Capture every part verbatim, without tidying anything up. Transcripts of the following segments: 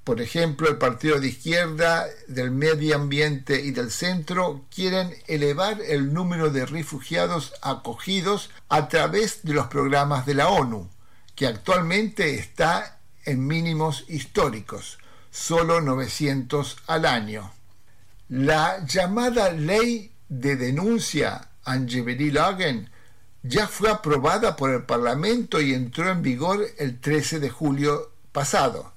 Por ejemplo, el partido de izquierda, del medio ambiente y del centro quieren elevar el número de refugiados acogidos a través de los programas de la ONU, que actualmente está en mínimos históricos, solo novecientos al año. La llamada ley de denuncia Angeveri-Lagen ya fue aprobada por el Parlamento y entró en vigor el trece de julio pasado.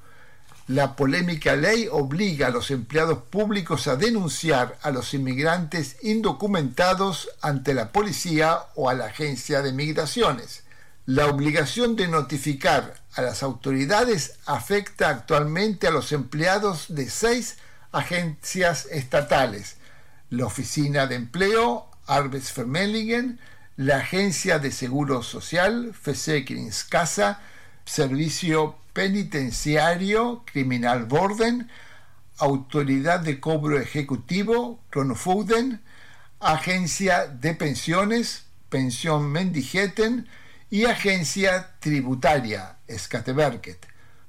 La polémica ley obliga a los empleados públicos a denunciar a los inmigrantes indocumentados ante la policía o a la agencia de migraciones. La obligación de notificar a las autoridades afecta actualmente a los empleados de seis agencias estatales: la Oficina de Empleo, Arbetsförmedlingen, la Agencia de Seguro Social, Försäkringskassa, Servicio Penitenciario, Kriminalvården, Autoridad de Cobro Ejecutivo, Kronofogden, Agencia de Pensiones, Pensionsmyndigheten, y Agencia Tributaria, Skatteverket.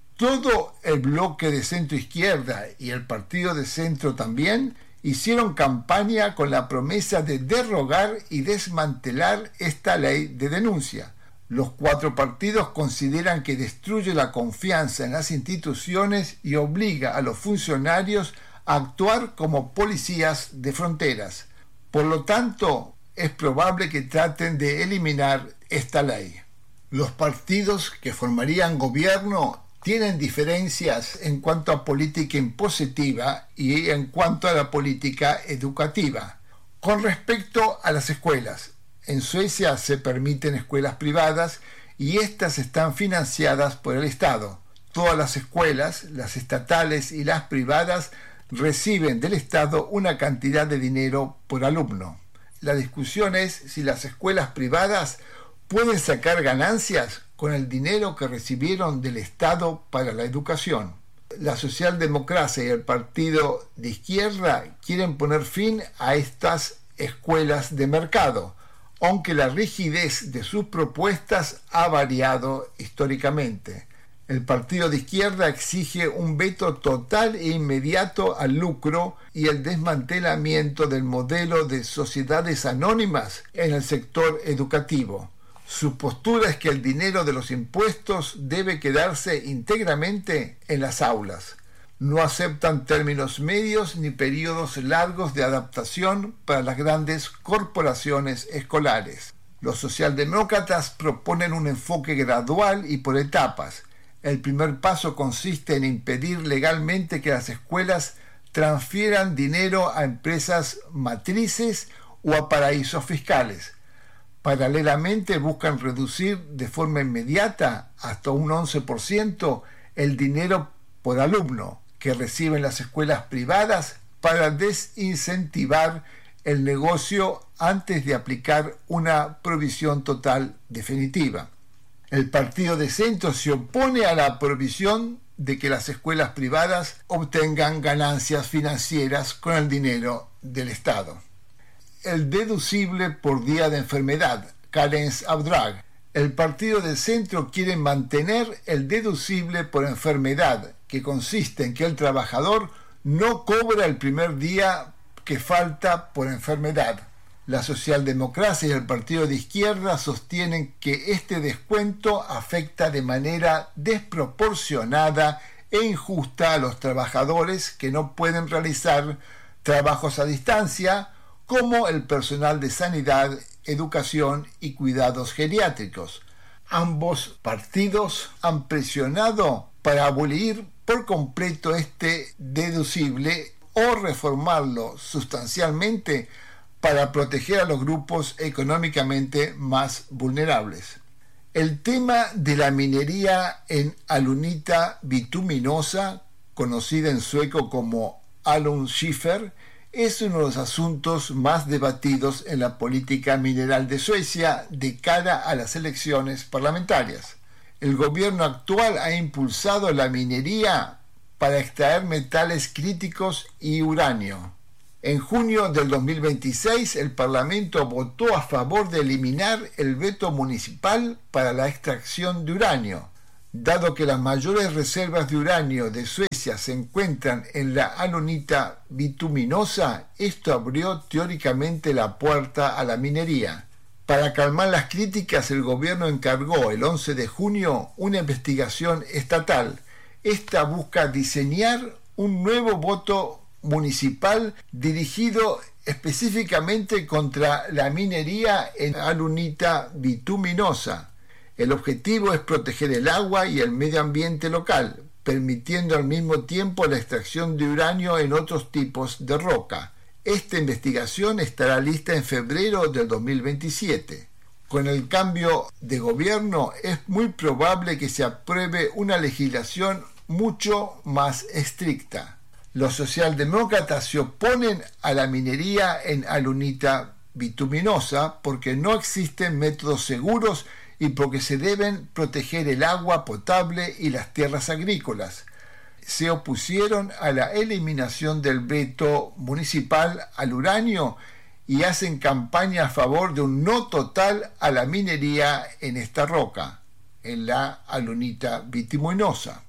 Todo el bloque de centro-izquierda y el partido de centro también hicieron campaña con la promesa de derogar y desmantelar esta ley de denuncia. Los cuatro partidos consideran que destruye la confianza en las instituciones y obliga a los funcionarios a actuar como policías de fronteras. Por lo tanto, es probable que traten de eliminar esta ley. Los partidos que formarían gobierno tienen diferencias en cuanto a política impositiva y en cuanto a la política educativa. Con respecto a las escuelas, en Suecia se permiten escuelas privadas y estas están financiadas por el Estado. Todas las escuelas, las estatales y las privadas, reciben del Estado una cantidad de dinero por alumno. La discusión es si las escuelas privadas pueden sacar ganancias con el dinero que recibieron del Estado para la educación. La socialdemocracia y el partido de izquierda quieren poner fin a estas escuelas de mercado, aunque la rigidez de sus propuestas ha variado históricamente. El partido de izquierda exige un veto total e inmediato al lucro y el desmantelamiento del modelo de sociedades anónimas en el sector educativo. Su postura es que el dinero de los impuestos debe quedarse íntegramente en las aulas. No aceptan términos medios ni periodos largos de adaptación para las grandes corporaciones escolares. Los socialdemócratas proponen un enfoque gradual y por etapas. El primer paso consiste en impedir legalmente que las escuelas transfieran dinero a empresas matrices o a paraísos fiscales. Paralelamente buscan reducir de forma inmediata hasta un once por ciento el dinero por alumno que reciben las escuelas privadas para desincentivar el negocio antes de aplicar una prohibición total definitiva. El partido de centro se opone a la prohibición de que las escuelas privadas obtengan ganancias financieras con el dinero del Estado. El deducible por día de enfermedad, karensavdrag. El partido de centro quiere mantener el deducible por enfermedad, que consiste en que el trabajador no cobra el primer día que falta por enfermedad. La socialdemocracia y el partido de izquierda sostienen que este descuento afecta de manera desproporcionada e injusta a los trabajadores que no pueden realizar trabajos a distancia, como el personal de sanidad, educación y cuidados geriátricos. Ambos partidos han presionado para abolir por completo este deducible o reformarlo sustancialmente para proteger a los grupos económicamente más vulnerables. El tema de la minería en alunita bituminosa, conocida en sueco como alunskiffer, es uno de los asuntos más debatidos en la política mineral de Suecia de cara a las elecciones parlamentarias. El gobierno actual ha impulsado la minería para extraer metales críticos y uranio. En junio del dos mil veintiséis, el Parlamento votó a favor de eliminar el veto municipal para la extracción de uranio. Dado que las mayores reservas de uranio de Suecia se encuentran en la alunita bituminosa, esto abrió teóricamente la puerta a la minería. Para calmar las críticas, el gobierno encargó el once de junio una investigación estatal. Esta busca diseñar un nuevo voto municipal dirigido específicamente contra la minería en alunita bituminosa. El objetivo es proteger el agua y el medio ambiente local, permitiendo al mismo tiempo la extracción de uranio en otros tipos de roca. Esta investigación estará lista en febrero del dos mil veintisiete. Con el cambio de gobierno es muy probable que se apruebe una legislación mucho más estricta. Los socialdemócratas se oponen a la minería en alunita bituminosa porque no existen métodos seguros y porque se deben proteger el agua potable y las tierras agrícolas. Se opusieron a la eliminación del veto municipal al uranio y hacen campaña a favor de un no total a la minería en esta roca, en la alunita bituminosa.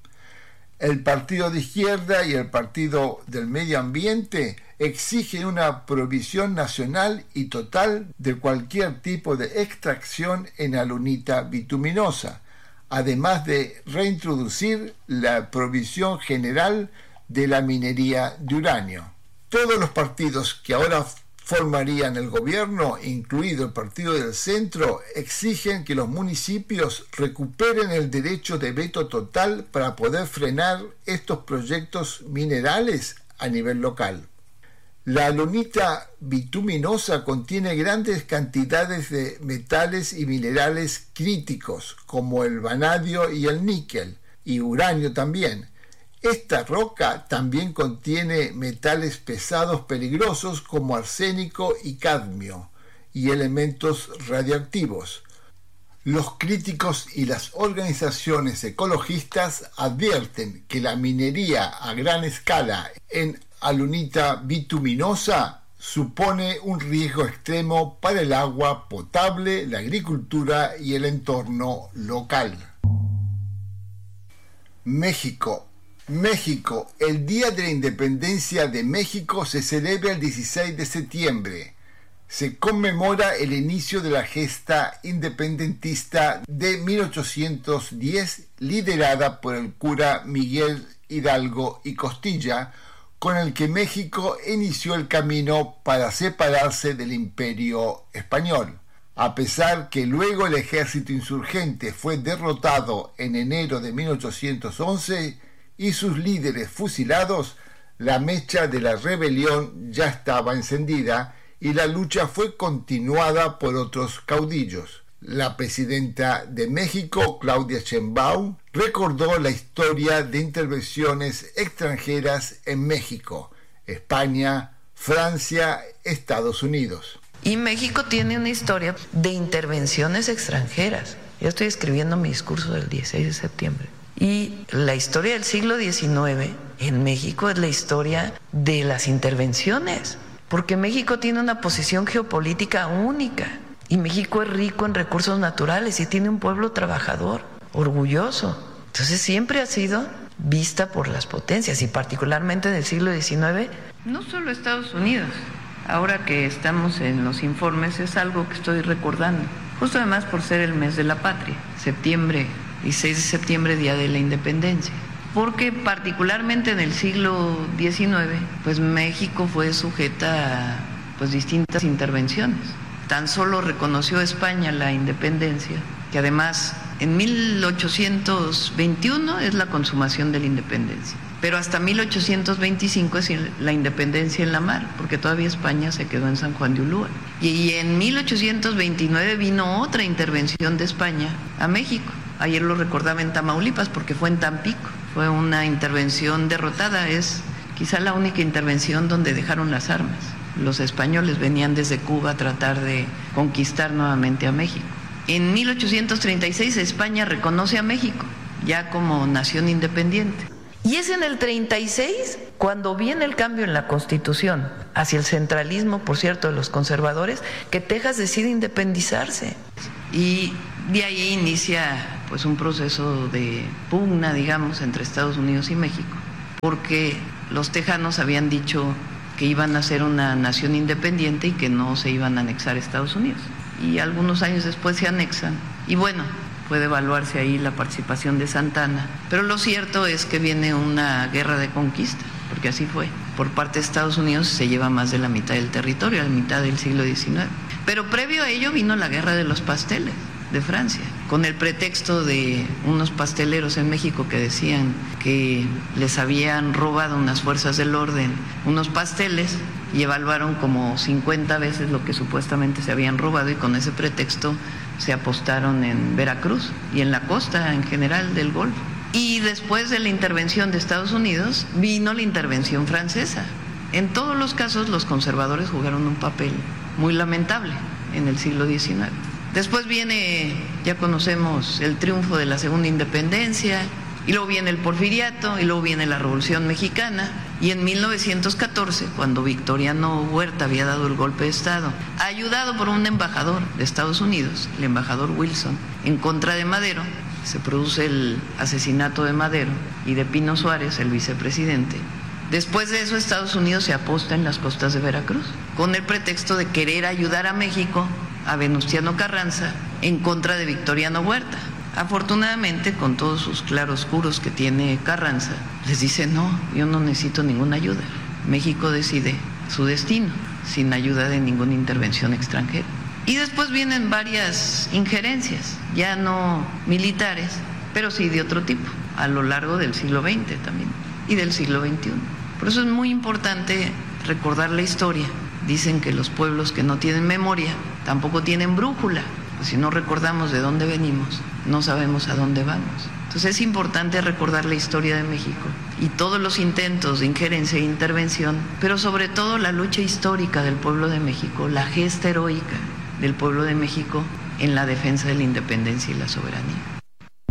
El Partido de Izquierda y el Partido del Medio Ambiente exigen una prohibición nacional y total de cualquier tipo de extracción en alunita bituminosa, además de reintroducir la prohibición general de la minería de uranio. Todos los partidos que ahora formarían el gobierno, incluido el Partido del Centro, exigen que los municipios recuperen el derecho de veto total para poder frenar estos proyectos minerales a nivel local. La alunita bituminosa contiene grandes cantidades de metales y minerales críticos, como el vanadio y el níquel, y uranio también. Esta roca también contiene metales pesados peligrosos como arsénico y cadmio, y elementos radioactivos. Los críticos y las organizaciones ecologistas advierten que la minería a gran escala en alunita bituminosa supone un riesgo extremo para el agua potable, la agricultura y el entorno local. México. México. El Día de la Independencia de México se celebra el dieciséis de septiembre. Se conmemora el inicio de la gesta independentista de mil ochocientos diez, liderada por el cura Miguel Hidalgo y Costilla, con el que México inició el camino para separarse del Imperio Español. A pesar que luego el ejército insurgente fue derrotado en enero de mil ochocientos once y sus líderes fusilados, la mecha de la rebelión ya estaba encendida y la lucha fue continuada por otros caudillos. La presidenta de México, Claudia Sheinbaum, recordó la historia de intervenciones extranjeras en México, España, Francia, Estados Unidos. Y México tiene una historia de intervenciones extranjeras. Yo estoy escribiendo mi discurso del dieciséis de septiembre. Y la historia del siglo diecinueve en México es la historia de las intervenciones, porque México tiene una posición geopolítica única. Y México es rico en recursos naturales y tiene un pueblo trabajador, orgulloso. Entonces siempre ha sido vista por las potencias y particularmente en el siglo diecinueve, no solo Estados Unidos. Ahora que estamos en los informes es algo que estoy recordando, justo además por ser el mes de la patria, septiembre, dieciséis de septiembre, Día de la Independencia. Porque particularmente en el siglo diecinueve, pues México fue sujeta a pues, distintas intervenciones. Tan solo reconoció España la independencia, que además en mil ochocientos veintiuno es la consumación de la independencia. Pero hasta mil ochocientos veinticinco es la independencia en la mar, porque todavía España se quedó en San Juan de Ulúa. Y en mil ochocientos veintinueve vino otra intervención de España a México. Ayer lo recordaba en Tamaulipas, porque fue en Tampico. Fue una intervención derrotada, es quizá la única intervención donde dejaron las armas. Los españoles venían desde Cuba a tratar de conquistar nuevamente a México. En mil ochocientos treinta y seis España reconoce a México ya como nación independiente. Y es en el treinta y seis cuando viene el cambio en la Constitución hacia el centralismo, por cierto, de los conservadores, que Texas decide independizarse. Y De ahí inicia pues un proceso de pugna, digamos, entre Estados Unidos y México, porque los tejanos habían dicho que iban a ser una nación independiente y que no se iban a anexar a Estados Unidos. Y algunos años después se anexan. Y bueno, puede evaluarse ahí la participación de Santa Anna. Pero lo cierto es que viene una guerra de conquista, porque así fue. Por parte de Estados Unidos se lleva más de la mitad del territorio, la mitad del siglo diecinueve. Pero previo a ello vino la guerra de los pasteles de Francia, con el pretexto de unos pasteleros en México que decían que les habían robado unas fuerzas del orden unos pasteles y evaluaron como cincuenta veces lo que supuestamente se habían robado, y con ese pretexto se apostaron en Veracruz y en la costa en general del Golfo. Y después de la intervención de Estados Unidos vino la intervención francesa. En todos los casos los conservadores jugaron un papel muy lamentable en el siglo diecinueve. Después viene, ya conocemos, el triunfo de la segunda independencia, y luego viene el porfiriato, y luego viene la Revolución Mexicana, y en mil novecientos catorce, cuando Victoriano Huerta había dado el golpe de Estado, ayudado por un embajador de Estados Unidos, el embajador Wilson, en contra de Madero, se produce el asesinato de Madero y de Pino Suárez, el vicepresidente. Después de eso, Estados Unidos se aposta en las costas de Veracruz, con el pretexto de querer ayudar a México, a Venustiano Carranza, en contra de Victoriano Huerta. Afortunadamente, con todos sus claroscuros que tiene Carranza, les dice: no, yo no necesito ninguna ayuda. México decide su destino, sin ayuda de ninguna intervención extranjera. Y después vienen varias injerencias, ya no militares, pero sí de otro tipo, a lo largo del siglo veinte también, y del siglo veintiuno. Por eso es muy importante recordar la historia. Dicen que los pueblos que no tienen memoria tampoco tienen brújula. Si no recordamos de dónde venimos, no sabemos a dónde vamos. Entonces es importante recordar la historia de México y todos los intentos de injerencia e intervención, pero sobre todo la lucha histórica del pueblo de México, la gesta heroica del pueblo de México en la defensa de la independencia y la soberanía.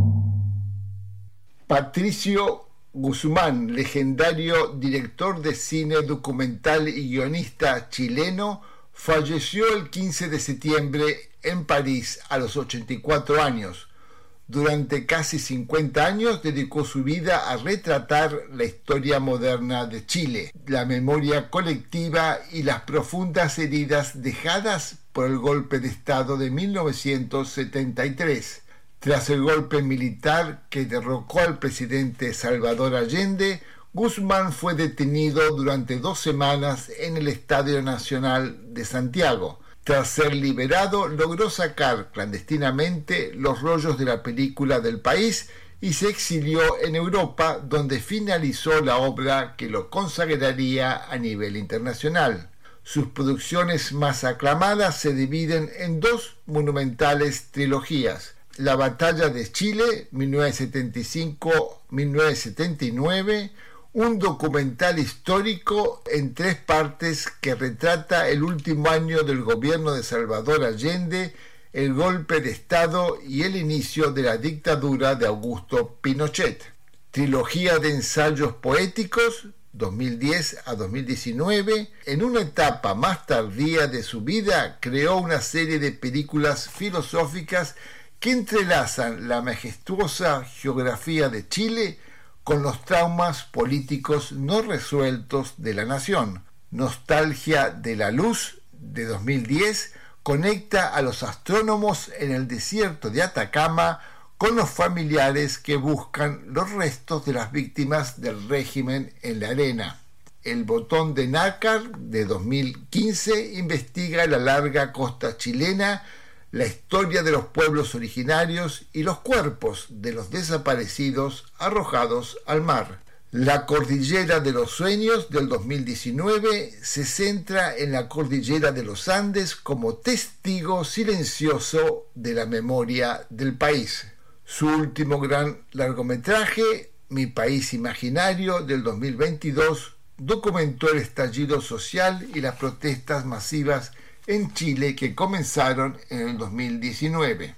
Patricio Guzmán, legendario director de cine, documental y guionista chileno, falleció el quince de septiembre en París a los ochenta y cuatro años. Durante casi cincuenta años dedicó su vida a retratar la historia moderna de Chile, la memoria colectiva y las profundas heridas dejadas por el golpe de Estado de mil novecientos setenta y tres. Tras el golpe militar que derrocó al presidente Salvador Allende, Guzmán fue detenido durante dos semanas en el Estadio Nacional de Santiago. Tras ser liberado, logró sacar clandestinamente los rollos de la película del país y se exilió en Europa, donde finalizó la obra que lo consagraría a nivel internacional. Sus producciones más aclamadas se dividen en dos monumentales trilogías: La Batalla de Chile, mil novecientos setenta y cinco a mil novecientos setenta y nueve, un documental histórico en tres partes que retrata el último año del gobierno de Salvador Allende, el golpe de Estado y el inicio de la dictadura de Augusto Pinochet. Trilogía de ensayos poéticos, dos mil diez a dos mil diecinueve. En una etapa más tardía de su vida, creó una serie de películas filosóficas que entrelazan la majestuosa geografía de Chile con los traumas políticos no resueltos de la nación. Nostalgia de la Luz, de dos mil diez, conecta a los astrónomos en el desierto de Atacama con los familiares que buscan los restos de las víctimas del régimen en la arena. El Botón de Nácar, de dos mil quince, investiga la larga costa chilena, la historia de los pueblos originarios y los cuerpos de los desaparecidos arrojados al mar. La Cordillera de los Sueños, del dos mil diecinueve, se centra en la Cordillera de los Andes como testigo silencioso de la memoria del país. Su último gran largometraje, Mi País Imaginario, del dos mil veintidós, documentó el estallido social y las protestas masivas en Chile que comenzaron en el dos mil diecinueve.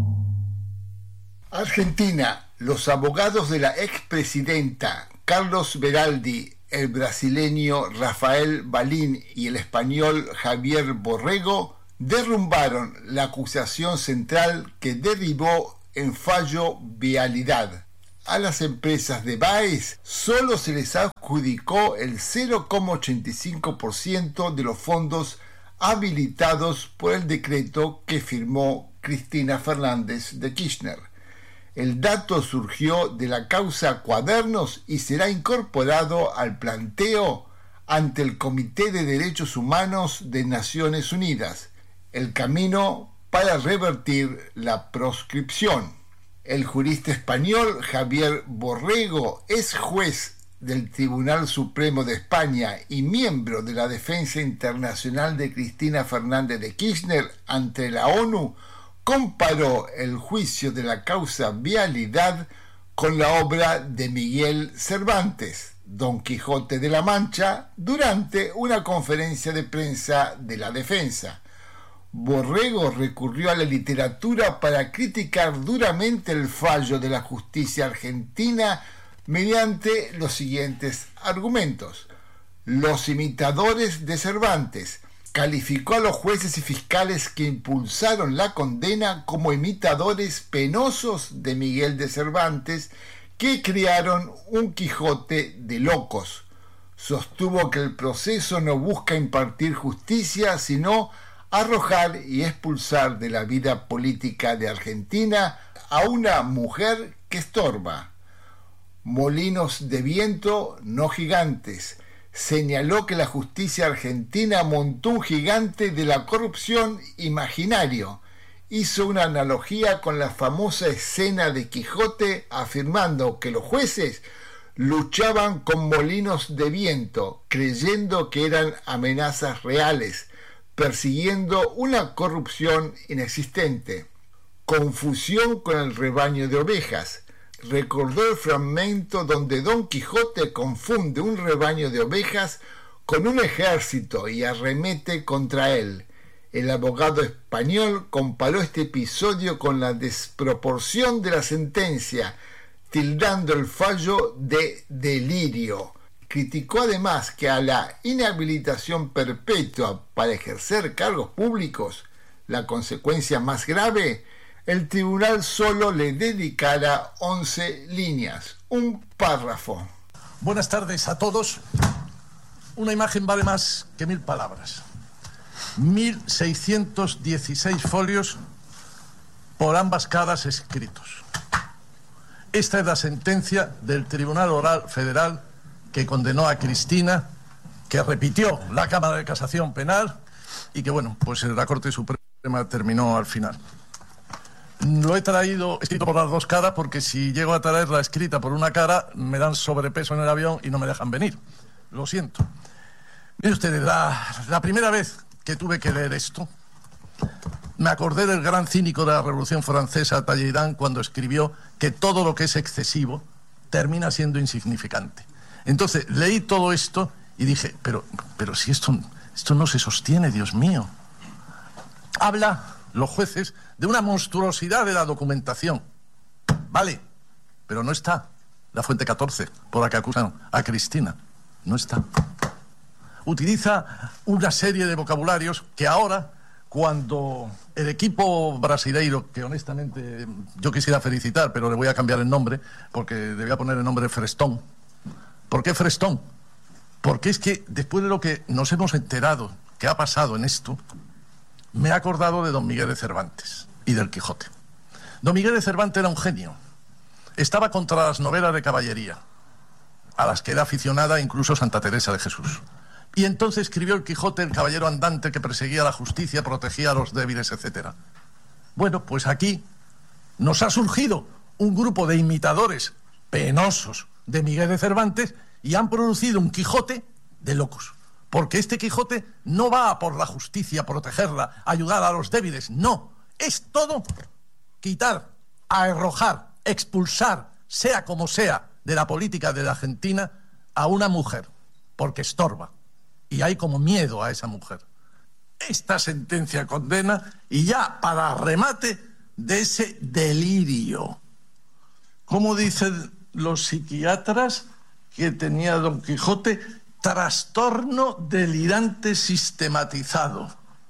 Argentina. Los abogados de la expresidenta Carlos Beraldi, el brasileño Rafael Balín y el español Javier Borrego derrumbaron la acusación central que derivó en fallo vialidad. A las empresas de Baez solo se les adjudicó el cero coma ochenta y cinco por ciento de los fondos habilitados por el decreto que firmó Cristina Fernández de Kirchner. El dato surgió de la causa Cuadernos y será incorporado al planteo ante el Comité de Derechos Humanos de Naciones Unidas, el camino para revertir la proscripción. El jurista español Javier Borrego es juez del Tribunal Supremo de España y miembro de la defensa internacional de Cristina Fernández de Kirchner ante la ONU. Comparó el juicio de la causa vialidad con la obra de Miguel Cervantes, Don Quijote de la Mancha, durante una conferencia de prensa de la defensa. Borrego recurrió a la literatura para criticar duramente el fallo de la justicia argentina mediante los siguientes argumentos. Los imitadores de Cervantes. Calificó a los jueces y fiscales que impulsaron la condena como imitadores penosos de Miguel de Cervantes, que crearon un Quijote de locos. Sostuvo que el proceso no busca impartir justicia, sino arrojar y expulsar de la vida política de Argentina a una mujer que estorba. Molinos de viento, no gigantes. Señaló que la justicia argentina montó un gigante de la corrupción imaginario. Hizo una analogía con la famosa escena de Quijote, afirmando que los jueces luchaban con molinos de viento, creyendo que eran amenazas reales, persiguiendo una corrupción inexistente. Confusión con el rebaño de ovejas. Recordó el fragmento donde Don Quijote confunde un rebaño de ovejas con un ejército y arremete contra él. El abogado español comparó este episodio con la desproporción de la sentencia, tildando el fallo de delirio. Criticó además que a la inhabilitación perpetua para ejercer cargos públicos, la consecuencia más grave, el tribunal solo le dedicara once líneas, un párrafo. Buenas tardes a todos. Una imagen vale más que mil palabras. mil seiscientos dieciséis folios por ambas caras escritos. Esta es la sentencia del Tribunal Oral Federal que condenó a Cristina, que repitió la Cámara de Casación Penal y que, bueno, pues la Corte Suprema terminó al final. Lo he traído escrito por las dos caras porque si llego a traerla escrita por una cara me dan sobrepeso en el avión y no me dejan venir. Lo siento. Miren ustedes, la, la primera vez que tuve que leer esto, me acordé del gran cínico de la Revolución Francesa, Talleyrand, cuando escribió que todo lo que es excesivo termina siendo insignificante. Entonces leí todo esto y dije, pero, pero si esto, esto no se sostiene, Dios mío. Habla los jueces de una monstruosidad de la documentación. Vale, pero no está la fuente catorce por la que acusan a Cristina. No está. Utiliza una serie de vocabularios que ahora, cuando el equipo brasileiro, que honestamente yo quisiera felicitar, pero le voy a cambiar el nombre, porque le voy a poner el nombre de Frestón. ¿Por qué Frestón? Porque es que después de lo que nos hemos enterado que ha pasado en esto, me he acordado de Don Miguel de Cervantes y del Quijote. Don Miguel de Cervantes era un genio. Estaba contra las novelas de caballería, a las que era aficionada incluso Santa Teresa de Jesús. Y entonces escribió el Quijote, el caballero andante que perseguía la justicia, protegía a los débiles, etcétera. Bueno, pues aquí nos ha surgido un grupo de imitadores penosos de Miguel de Cervantes y han producido un Quijote de locos. Porque este Quijote no va a por la justicia, protegerla, ayudar a los débiles. No, es todo quitar, arrojar, expulsar, sea como sea, de la política de la Argentina a una mujer, porque estorba. Y hay como miedo a esa mujer. Esta sentencia condena y ya para remate de ese delirio. ¿Cómo dicen los psiquiatras que tenía Don Quijote? Trastorno delirante sistematizado.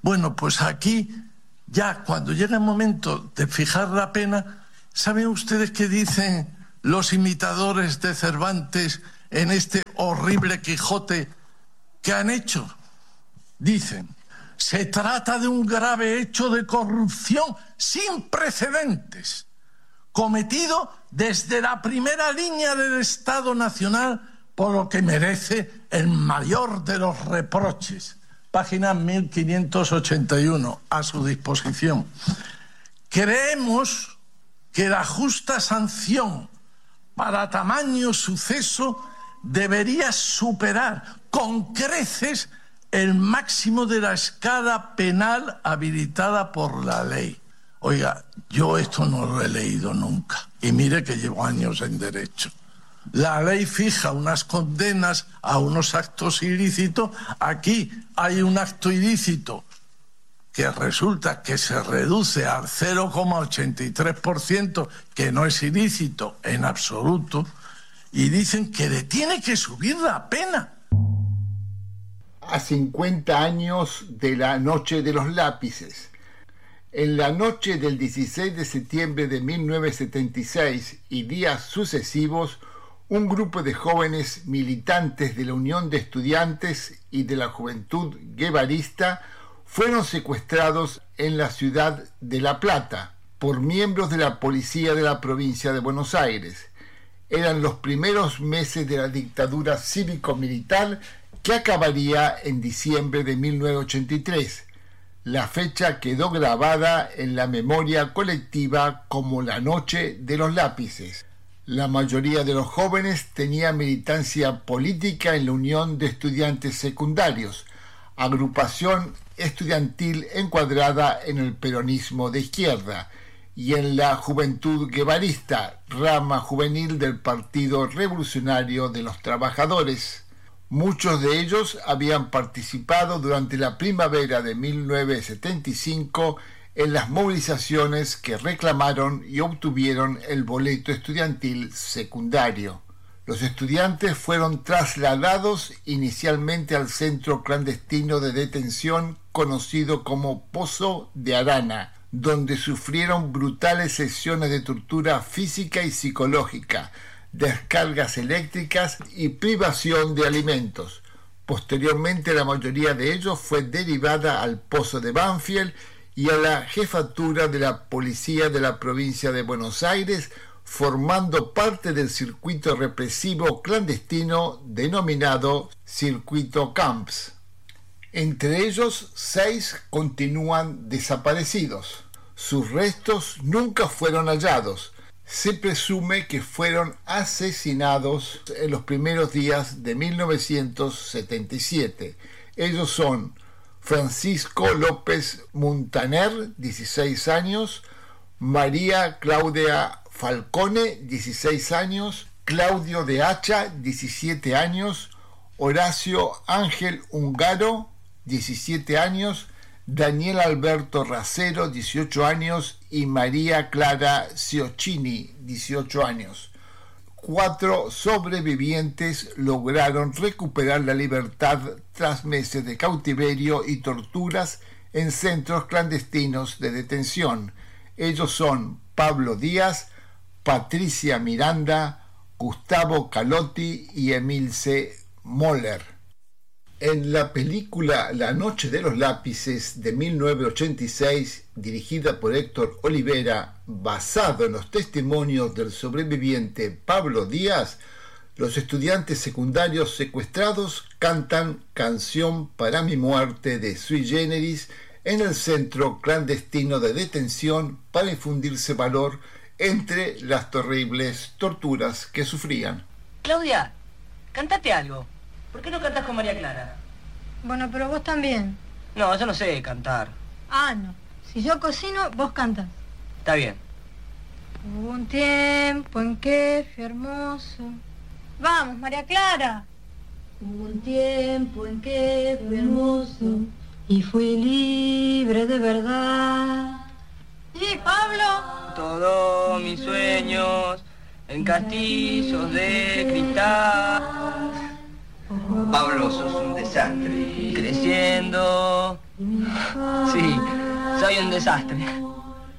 Bueno, pues aquí, ya cuando llega el momento de fijar la pena, ¿saben ustedes qué dicen los imitadores de Cervantes en este horrible Quijote que han hecho? Dicen: se trata de un grave hecho de corrupción sin precedentes, cometido desde la primera línea del Estado Nacional, por lo que merece el mayor de los reproches. Página mil quinientos ochenta y uno, a su disposición. Creemos que la justa sanción para tamaño suceso debería superar con creces el máximo de la escala penal habilitada por la ley. Oiga, yo esto no lo he leído nunca, y mire que llevo años en derecho. La ley fija unas condenas a unos actos ilícitos. Aquí hay un acto ilícito que resulta que se reduce al cero coma ochenta y tres por ciento, que no es ilícito en absoluto, y dicen que le tiene que subir la pena. A cincuenta años de la Noche de los Lápices. En la noche del dieciséis de septiembre de mil novecientos setenta y seis y días sucesivos, un grupo de jóvenes militantes de la Unión de Estudiantes y de la Juventud Guevarista fueron secuestrados en la ciudad de La Plata por miembros de la policía de la provincia de Buenos Aires. Eran los primeros meses de la dictadura cívico-militar que acabaría en diciembre de mil novecientos ochenta y tres. La fecha quedó grabada en la memoria colectiva como la Noche de los Lápices. La mayoría de los jóvenes tenía militancia política en la Unión de Estudiantes Secundarios, agrupación estudiantil encuadrada en el peronismo de izquierda, y en la Juventud Guevarista, rama juvenil del Partido Revolucionario de los Trabajadores. Muchos de ellos habían participado durante la primavera de mil novecientos setenta y cinco en las movilizaciones que reclamaron y obtuvieron el boleto estudiantil secundario. Los estudiantes fueron trasladados inicialmente al centro clandestino de detención conocido como Pozo de Arana, donde sufrieron brutales sesiones de tortura física y psicológica, descargas eléctricas y privación de alimentos. Posteriormente, la mayoría de ellos fue derivada al Pozo de Banfield y a la jefatura de la policía de la provincia de Buenos Aires, formando parte del circuito represivo clandestino denominado Circuito Camps. Entre ellos, seis continúan desaparecidos. Sus restos nunca fueron hallados. Se presume que fueron asesinados en los primeros días de mil novecientos setenta y siete. Ellos son Francisco López Muntaner, dieciséis años, María Claudia Falcone, dieciséis años, Claudio de Hacha, diecisiete años, Horacio Ángel Ungaro, diecisiete años, Daniel Alberto Racero, dieciocho años, y María Clara Ciocchini, dieciocho años. Cuatro sobrevivientes lograron recuperar la libertad tras meses de cautiverio y torturas en centros clandestinos de detención. Ellos son Pablo Díaz, Patricia Miranda, Gustavo Calotti y Emilce Moller. En la película La Noche de los Lápices de mil novecientos ochenta y seis, dirigida por Héctor Olivera, basado en los testimonios del sobreviviente Pablo Díaz, los estudiantes secundarios secuestrados cantan Canción para mi muerte de Sui Generis en el centro clandestino de detención para infundirse valor entre las terribles torturas que sufrían. Claudia, cántate algo. ¿Por qué no cantás con María Clara? Bueno, pero vos también. No, yo no sé cantar. Ah, no. Si yo cocino, vos cantas. Está bien. Hubo un tiempo en que fui hermoso. Vamos, María Clara. Hubo un tiempo en que fui hermoso y fui libre de verdad. Sí, Pablo. Todos mis sueños en castillos de cristal. Pablo, sos un desastre. Creciendo. Sí, soy un desastre.